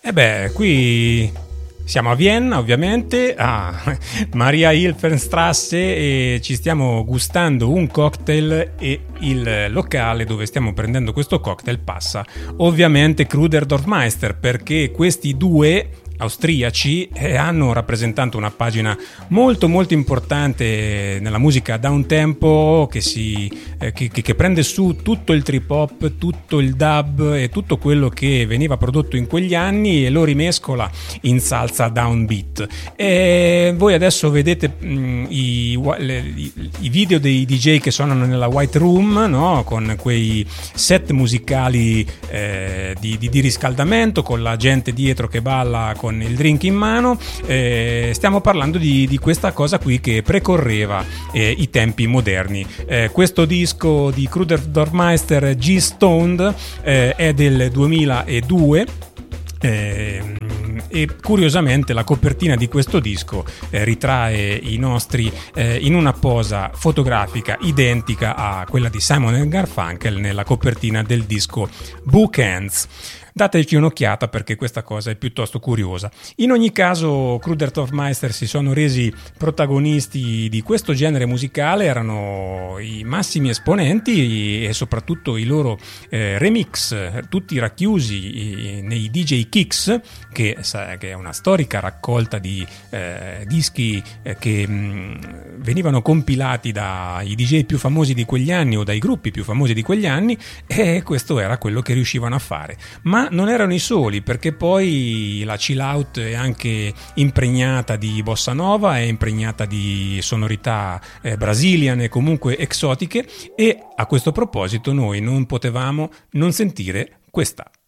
E beh, qui siamo a Vienna, ovviamente, a Maria Hilfenstrasse, e ci stiamo gustando un cocktail, e il locale dove stiamo prendendo questo cocktail passa ovviamente Kruder Dorfmeister, perché questi due austriaci hanno rappresentato una pagina molto molto importante nella musica downtempo che prende su tutto il trip hop, tutto il dub e tutto quello che veniva prodotto in quegli anni e lo rimescola in salsa downbeat. E voi adesso vedete i video dei DJ che suonano nella White Room, no? Con quei set musicali di riscaldamento, con la gente dietro che balla con il drink in mano. Stiamo parlando di questa cosa qui che precorreva i tempi moderni. Questo disco di Kruder Dorfmeister, G-Stoned, è del 2002. E curiosamente la copertina di questo disco ritrae i nostri in una posa fotografica identica a quella di Simon & Garfunkel nella copertina del disco Bookends. Dateci un'occhiata perché questa cosa è piuttosto curiosa. In ogni caso, Kruder Dorfmeister si sono resi protagonisti di questo genere musicale, erano i massimi esponenti e soprattutto i loro remix, tutti racchiusi nei DJ Kicks, che è una storica raccolta di dischi che venivano compilati dai DJ più famosi di quegli anni o dai gruppi più famosi di quegli anni, e questo era quello che riuscivano a fare. Ma non erano i soli, perché poi la chill out è anche impregnata di bossa nova, è impregnata di sonorità brasiliane, comunque exotiche, e a questo proposito noi non potevamo non sentire questa.